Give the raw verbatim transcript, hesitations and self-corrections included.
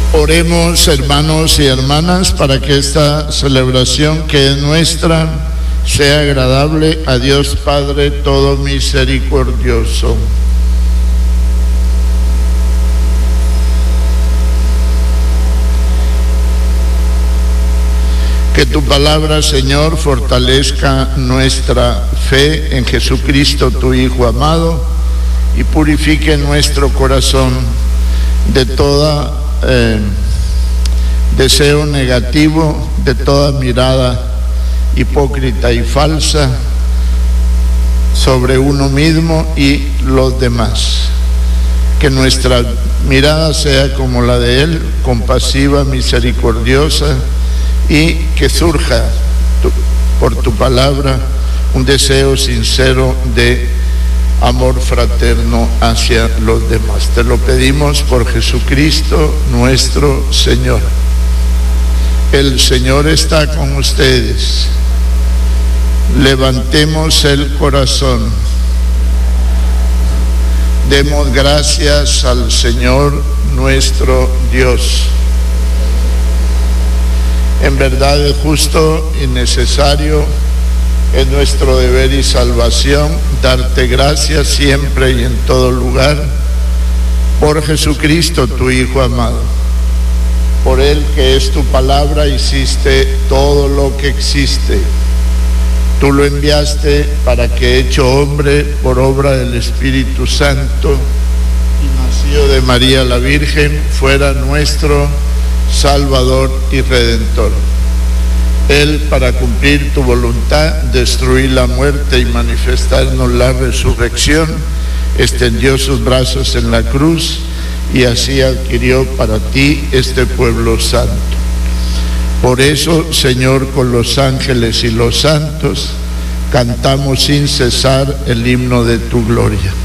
Oremos, hermanos y hermanas, para que esta celebración que es nuestra sea agradable a Dios Padre todo misericordioso. Que tu palabra, Señor, fortalezca nuestra fe en Jesucristo, tu Hijo amado, y purifique nuestro corazón de todo eh, deseo negativo, de toda mirada hipócrita y falsa sobre uno mismo y los demás. Que nuestra mirada sea como la de Él, compasiva, misericordiosa, y que surja tu, por tu palabra un deseo sincero de amor fraterno hacia los demás. Te lo pedimos por Jesucristo nuestro Señor. El Señor está con ustedes. Levantemos el corazón. Demos gracias al Señor nuestro Dios. En verdad es justo y necesario, es nuestro deber y salvación darte gracias siempre y en todo lugar por Jesucristo, tu Hijo amado. Por Él, que es tu palabra, hiciste todo lo que existe. Tú lo enviaste para que, hecho hombre por obra del Espíritu Santo y nacido de María la Virgen, fuera nuestro Salvador y Redentor. Él, para cumplir tu voluntad, destruir la muerte y manifestarnos la resurrección, extendió sus brazos en la cruz y así adquirió para ti este pueblo santo. Por eso, Señor, con los ángeles y los santos, cantamos sin cesar el himno de tu gloria.